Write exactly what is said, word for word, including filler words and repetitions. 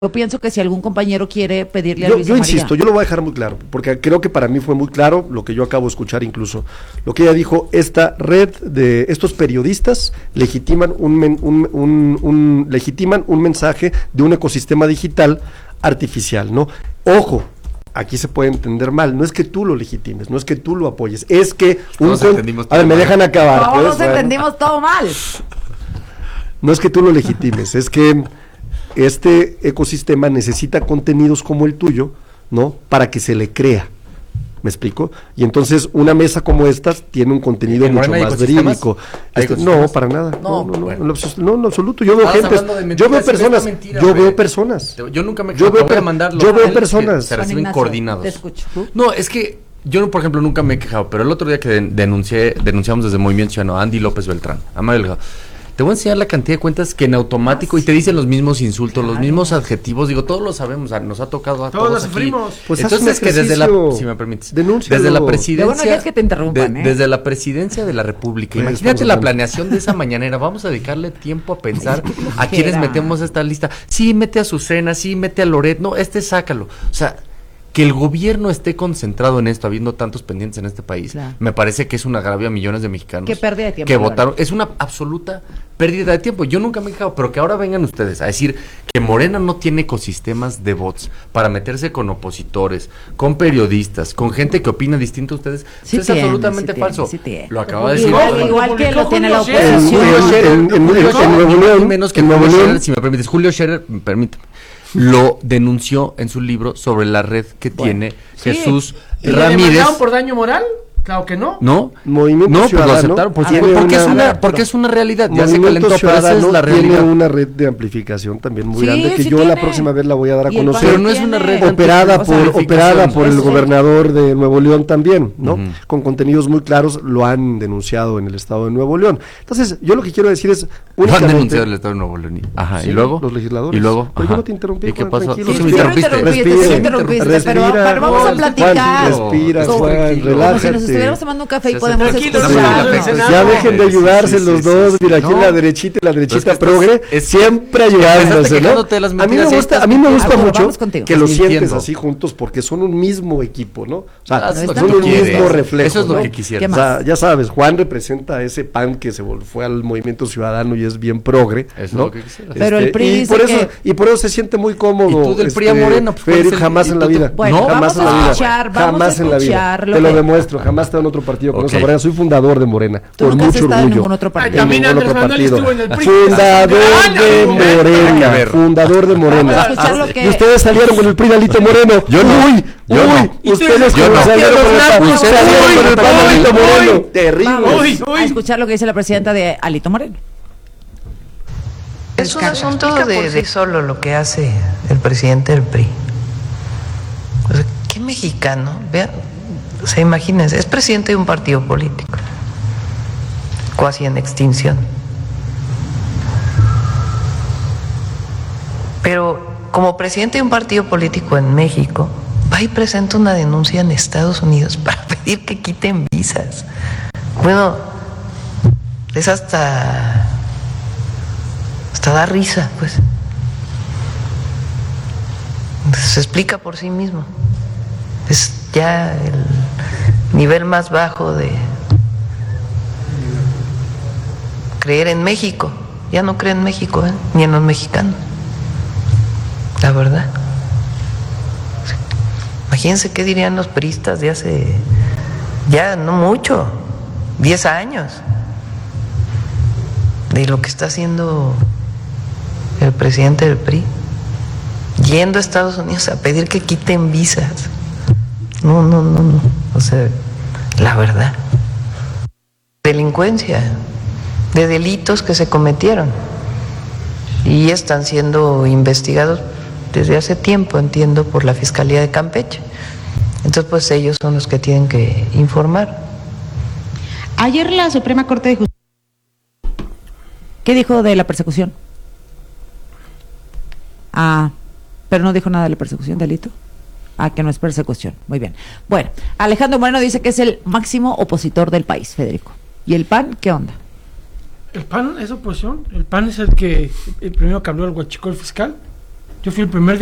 Yo pienso que si algún compañero quiere pedirle a Yo, Luisa yo María. insisto, yo lo voy a dejar muy claro, porque creo que para mí fue muy claro lo que yo acabo de escuchar incluso. Lo que ella dijo, esta red de estos periodistas legitiman un, men, un, un, un, legitiman un mensaje de un ecosistema digital artificial, ¿no? Ojo, aquí se puede entender mal, no es que tú lo legitimes, no es que tú lo apoyes, es que un con... A ver, me dejan acabar. Todos pues, bueno. entendimos todo mal. No es que tú lo legitimes, es que este ecosistema necesita contenidos como el tuyo, ¿no? Para que se le crea. ¿Me explico? Y entonces una mesa como esta tiene un contenido mucho más verídico. Este, no, para nada. No, no, no, bueno. no, no, en absoluto. Yo veo gente, yo veo personas, mentira, yo veo personas. Yo nunca me yo veo, voy a mandarlo. Yo veo personas. Se reciben Ignacio, coordinados. Te escucho. No, es que yo, por ejemplo, nunca me he quejado, pero el otro día que denuncié, denunciamos desde Movimiento Ciudadano a Andy López Beltrán, a Mario Delgado. Te voy a enseñar la cantidad de cuentas que en automático, ah, sí. y te dicen los mismos insultos, claro. los mismos adjetivos, digo, todos lo sabemos, nos ha tocado a todos, todos sufrimos. Pues entonces que desde la, si me permites, denúncialo. desde la presidencia, bueno, ya es que te interrumpan, de, ¿eh? desde la presidencia de la República, pues imagínate la planeación de esa mañanera, vamos a dedicarle tiempo a pensar a quienes metemos esta lista, sí, mete a Azucena, sí, mete a Loret, no, este sácalo, o sea, que el gobierno esté concentrado en esto, habiendo tantos pendientes en este país, claro. me parece que es un agravio a millones de mexicanos. Qué pérdida de tiempo. Que votaron, es una absoluta pérdida de tiempo. Yo nunca me he quejado, pero que ahora vengan ustedes a decir que Morena no tiene ecosistemas de bots para meterse con opositores, con periodistas, con gente que opina distinto a ustedes. Sí es tiene, falso. Sí tiene, sí tiene. Lo acaba de decir. Igual, igual que lo tiene la oposición. Menos que Julio Scherer, si me permites. Julio Scherer, permíteme. Lo denunció en su libro sobre la red que bueno, tiene sí. Jesús ¿Y Ramírez. ¿Le demandaron por daño moral? Claro que no. No, Movimiento no, Ciudadano, pues lo aceptaron por porque, porque, una, es una, porque es una realidad. Ya se Movimiento calentó, pero esa es la realidad. Tiene una red de amplificación también muy sí, grande que sí yo tiene. la próxima vez la voy a dar a conocer. Pero no es una red operada por operada por el eso gobernador de Nuevo León también, ¿no? Uh-huh. Con contenidos muy claros, lo han denunciado en el estado de Nuevo León. Entonces, yo lo que quiero decir es lo han denunciado el estado de Nuevo León. Ajá, sí, y luego los legisladores. Y luego, pero yo no te interrumpí. ¿Y qué pasó? Sí, sí, me interrumpiste. Respira, respira, pero vamos a platicar. Respira, Juan, relájate. Como si nos estuviéramos tomando un café y podemos escuchar. Ya dejen de ayudarse sí, sí, los dos, sí, sí, mira, aquí no. la derechita y la derechita progre, es, siempre ayudándose, ¿no? A mí me gusta, a mí me gusta mucho que lo sientes así juntos porque son un mismo equipo, ¿no? O sea, ah, son un mismo reflejo. Eso es lo ¿no? que quisiera. O sea, ya sabes, Juan representa ese P A N que se fue al Movimiento Ciudadano y es bien progre, eso ¿no? es lo que quisiera. Pero el P R I y por eso y por eso se siente muy cómodo. Y tú del P R I a Morena, pero jamás en la vida. Bueno, jamás en la vida. Jamás en la vida. Te lo demuestro, jamás he estado en otro partido con esa Morena, soy fundador de Morena. Tú por nunca mucho has estado orgullo. en ningún otro partido. Ay, también Andrés Manuel estuvo en el P R I. Fundador de Morena. Fundador de Morena. Y ustedes salieron con el P R I de Alito Moreno. Yo no. Uy, yo uy. No. Ustedes yo no. salieron con el P R I de Alito Moreno. Terrible. A escuchar lo que dice la presidenta de Alito Moreno. Es un asunto de, de solo lo que hace el presidente del P R I. O sea, ¿qué mexicano? Vean, o sea, imagínense, es presidente de un partido político, casi en extinción. Pero como presidente de un partido político en México, va y presenta una denuncia en Estados Unidos para pedir que quiten visas. Bueno, es hasta... hasta da risa, pues. Se explica por sí mismo. Es ya el nivel más bajo de creer en México. Ya no cree en México, ¿eh? Ni en los mexicanos. La verdad. Imagínense qué dirían los priistas de hace ya no mucho, diez años, de lo que está haciendo el presidente del P R I, yendo a Estados Unidos a pedir que quiten visas. No, no, no, no. O sea, la verdad. Delincuencia, de delitos que se cometieron y están siendo investigados desde hace tiempo, entiendo, por la Fiscalía de Campeche. Entonces, pues ellos son los que tienen que informar. Ayer la Suprema Corte de Justicia... ¿Qué dijo de la persecución? Ah, pero no dijo nada de la persecución, delito. Ah, que no es persecución. Muy bien. Bueno, Alejandro Moreno dice que es el máximo opositor del país, Federico. ¿Y el P A N qué onda? El P A N es oposición. El P A N es el que el primero que habló el huachicol fiscal. Yo fui el primer